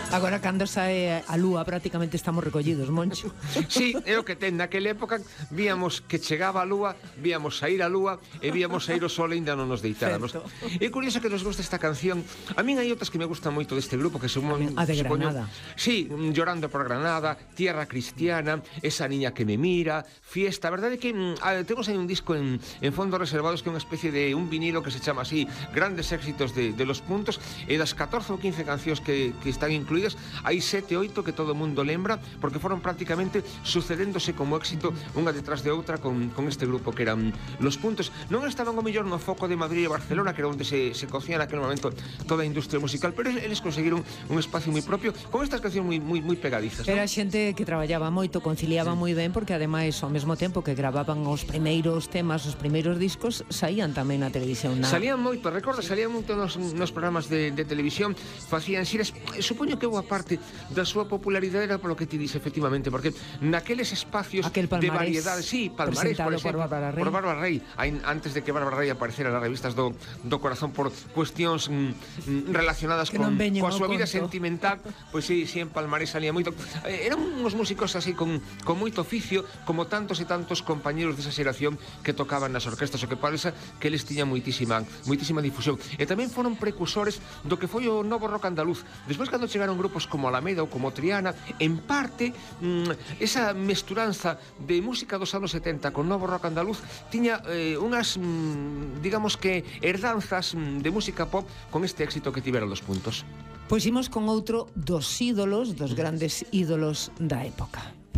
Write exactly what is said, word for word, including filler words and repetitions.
Agora, cando sae a lúa, prácticamente estamos recollidos, Moncho. Sí, é o que ten. Naquela época víamos que chegaba a lúa, víamos sair a lúa e víamos sair o sol e ainda non nos deitáramos. É curioso que nos gusta esta canción. A min hai outras que me gustan moito deste grupo, que son... A de Granada. Sí, Llorando por Granada, Tierra Cristiana, Esa niña que me mira, Fiesta. A verdade é que a, temos aí un disco en, en fondos reservados que é unha especie de un vinilo que se chama así Grandes éxitos de, de los puntos, e das catorce ou quince cancións que, que están incluídas, hai sete, oito que todo o mundo lembra, porque foron prácticamente sucedéndose como éxito unha detrás de outra con, con este grupo que eran Los Puntos. Non estaban o mellor no foco de Madrid e Barcelona, que era onde se, se cocía naquele momento toda a industria musical, pero eles conseguiron un espacio moi propio con estas cancións moi, moi, moi pegadizas, ¿no? Era xente que traballaba moito, conciliaba sí. moi ben, porque ademais ao mesmo tempo que gravaban os primeiros temas, os primeiros discos, saían tamén na televisión. Na... Salían moito, recorda, salían moito nos, nos programas de, de televisión, facían xiras. Supoño que boa parte da súa popularidade era polo que ti dices, efectivamente, porque naqueles espacios de variedade, sí, Palmarés, por exemplo, por Bárbara Rey, por Bárbara Rey, antes de que Bárbara Rey aparecera nas revistas do, do corazón por cuestións mm, relacionadas con, coa súa vida sentimental, pois sí, sí, en Palmarés salía moito. Eh, eran uns músicos así con, con moito oficio, como tantos e tantos compañeros desa xeración que tocaban nas orquestas, o que parece que eles tiñan moitísima, moitísima difusión. E tamén foron precursores do que foi o novo rock andaluz. Despois, cando chegaron grupos como Alameda ou como Triana, en parte, mmm, esa mesturanza de música dos anos setenta con novo rock andaluz tiña eh, unhas, mmm, digamos que, herdanzas mmm, de música pop con este éxito que tiveron Los Puntos. Pois imos con outro dos ídolos, dos grandes ídolos da época.